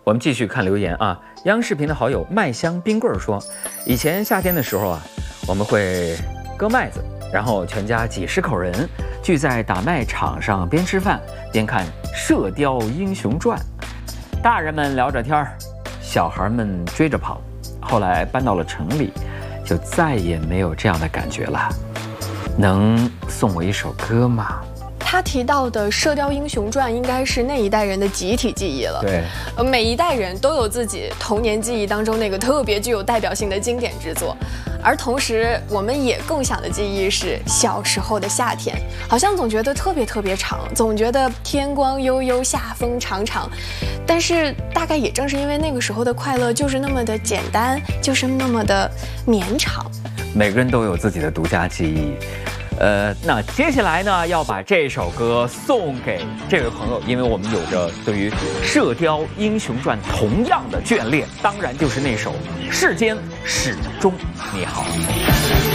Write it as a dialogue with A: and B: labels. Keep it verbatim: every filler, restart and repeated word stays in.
A: 我们继续看留言啊。央视频的好友麦香冰棍说，以前夏天的时候啊，我们会割麦子，然后全家几十口人聚在打麦场上，边吃饭边看《射雕英雄传》，大人们聊着天儿，小孩们追着跑。后来搬到了城里，就再也没有这样的感觉了。能送我一首歌吗？
B: 他提到的《射雕英雄传》应该是那一代人的集体记忆了。
A: 对，
B: 呃，每一代人都有自己童年记忆当中那个特别具有代表性的经典之作，而同时我们也共享的记忆是小时候的夏天，好像总觉得特别特别长，总觉得天光悠悠，夏风长长。但是大概也正是因为那个时候的快乐就是那么的简单，就是那么的绵长。
A: 每个人都有自己的独家记忆。呃，那接下来呢，要把这首歌送给这位朋友，因为我们有着对于《射雕英雄传》同样的眷恋，当然就是那首《世间始终你好》。